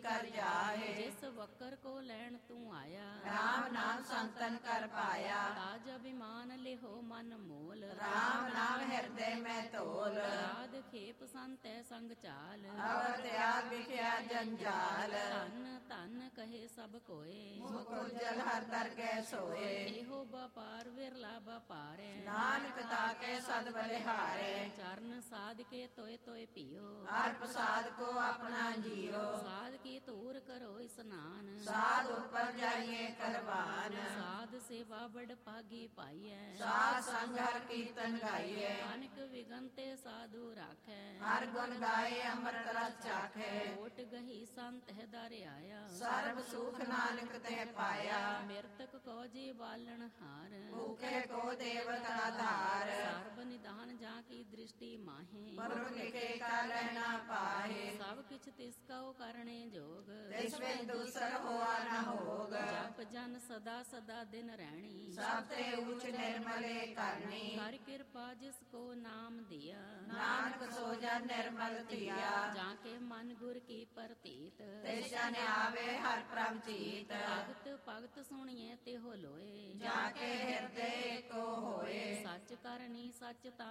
कर जाहे। जिस वक्र को लैन तू आया, राम नाम संतन कर पाया। ताज अभिमान लेहो मन मोल, राम नाम हृदय में तोल। राध खेप संत संग चाल, अवर त्याग विख्या जंजाल। धन धन कहे सब कोय, मुकुर जल हर दर के सोए। एहो व्यापार विरला व्यापार, नानक ताके सद बलिहारे। चरण साध के तोय तोय पियो, हर प्रसाद को अपना जियो। साध की तूर करो स्नान, साध ऊपर जाइए करवान। साध सेवा बड़ पागी पाइए, साध संग हर कीर्तन गाइए। अनेक विगंते साधु राखे, हर गुण गाए अमृत रस चाखे। कोट गही संत है दर आया, सर्व सुख नानक ते पाया। मृतक को जी बालन हार, भूखे को देवता धार। सर्व निदान जा की दृष्टि माहे, मरुन के का रहना पाहे। सब किछ तिसका करने जोग, तिसमें दूसर हुआ न होग। जप जन सदा सदा दिन रहनी, सबसे ऊंच निर्मले करनी। कर कृपा जिसको नाम दिया, नानक सोजा निर्मल थिया। जाके मन गुर की प्रतीत, तेजा ने आवे हर प्रभ जीत। भगत भगत सुनिए ते हो लोए, जाके हृदय को होए। सच करनी सच ता